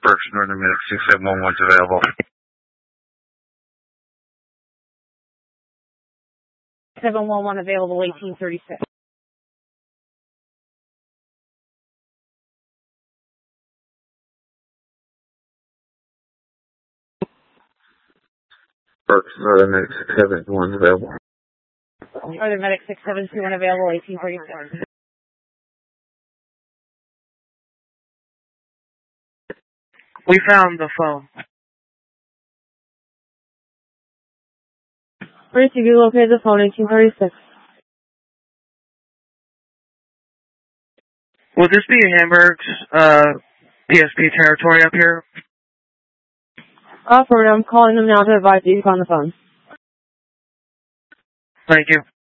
Berks Northern Medic 6711's available. 711 available, 1836. Berks Northern Medic 6721's available. Northern Medic 6721 available, 1834. We found the phone. Where did you locate the phone, 1836? Will this be Hamburg's PSP territory up here? Affirmative, I'm calling them now to advise you on the phone. Thank you.